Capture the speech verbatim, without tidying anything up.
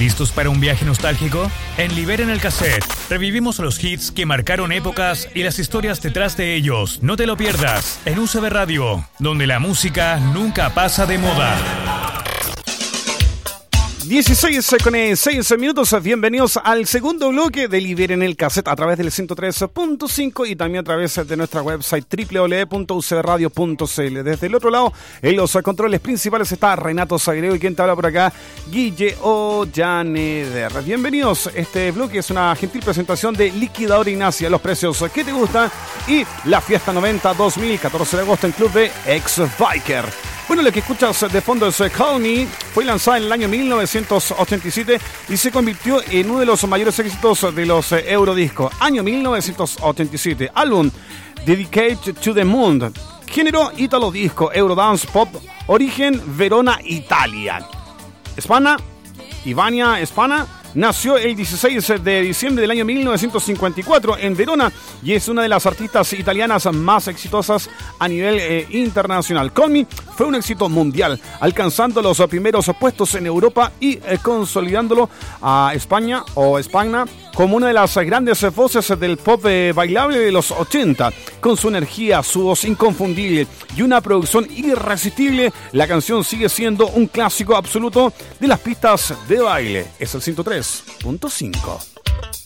¿Listos para un viaje nostálgico? En Liberen el Cassette, revivimos los hits que marcaron épocas y las historias detrás de ellos. No te lo pierdas, en U C B Radio, donde la música nunca pasa de moda. dieciséis con seis minutos, bienvenidos al segundo bloque de Liberen el Cassette a través del ciento tres punto cinco y también a través de nuestra website doble u doble u doble u punto u c b radio punto c l. Desde el otro lado, en los controles principales está Renato Zagrego y quien te habla por acá, Guille Ollaneder. Bienvenidos, este bloque es una gentil presentación de Liquidador Ignacia, los precios que te gustan y la Fiesta noventa dos mil, catorce de agosto en Club de Ex-Biker. Bueno, lo que escuchas de fondo es Call Me, fue lanzada en el año mil novecientos ochenta y siete y se convirtió en uno de los mayores éxitos de los Eurodisco. Año mil novecientos ochenta y siete, álbum Dedicated to the Moon, género Italo Disco, Eurodance Pop, origen Verona, Italia. Hispana, Ivania Hispana, nació el dieciséis de diciembre del año mil novecientos cincuenta y cuatro en Verona y es una de las artistas italianas más exitosas a nivel eh, internacional. Call Me fue un éxito mundial, alcanzando los primeros puestos en Europa y eh, consolidándolo a España o España como una de las grandes voces del pop eh, bailable de los ochenta. Con su energía, su voz inconfundible y una producción irresistible, la canción sigue siendo un clásico absoluto de las pistas de baile. Es el ciento tres punto cinco.